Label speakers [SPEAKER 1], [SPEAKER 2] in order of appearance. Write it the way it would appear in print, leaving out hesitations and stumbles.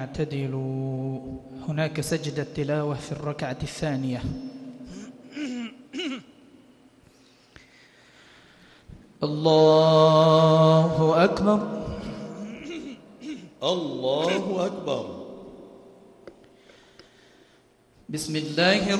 [SPEAKER 1] اعتدلوا. هناك سجدة تلاوة في الركعة الثانية. الله أكبر.
[SPEAKER 2] الله أكبر.
[SPEAKER 1] بسم الله